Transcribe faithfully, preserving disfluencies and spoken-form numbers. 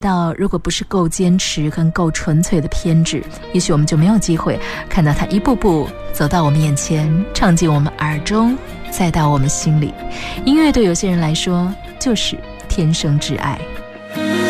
到如果不是够坚持跟够纯粹的偏执，也许我们就没有机会看到它一步步走到我们眼前，唱进我们耳中，再到我们心里。音乐对有些人来说就是天生挚爱。